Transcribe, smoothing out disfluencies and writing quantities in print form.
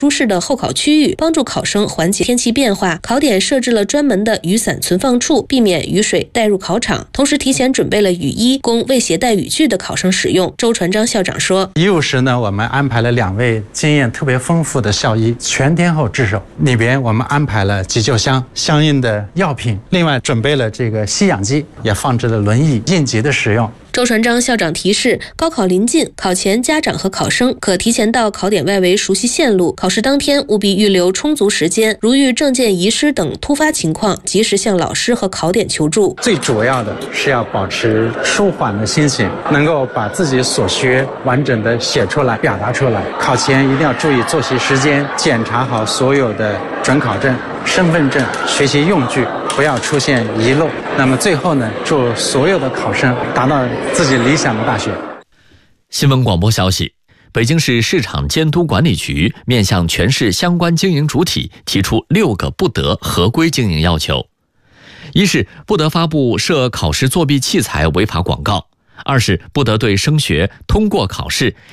舒适的候考区域，帮助考生缓解天气变化。考点设置了专门的雨伞存放处，避免雨水带入考场，同时提前准备了雨衣，供未携带雨具的考生使用。周传章校长说， 医务室呢，我们安排了2位经验特别丰富的校医全天候值守，里边我们安排了急救箱、相应的药品，另外准备了这个吸氧机，也放置了轮椅，应急的使用。 周传章校长提示，高考临近，考前家长和考生可提前到考点外围熟悉线路，考试当天务必预留充足时间，如遇证件遗失等突发情况，及时向老师和考点求助。 最主要的是要保持舒缓的心情，能够把自己所学完整的写出来、表达出来。考前一定要注意作息时间，检查好所有的准考证、身份证、学习用具，不要出现遗漏。那么最后呢，祝所有的考生达到自己理想的大学。 新闻广播消息，北京市市场监督管理局面向全市相关经营主体提出6个不得合规经营要求：一是不得发布涉考试作弊器材违法广告；二是不得对升学、通过考试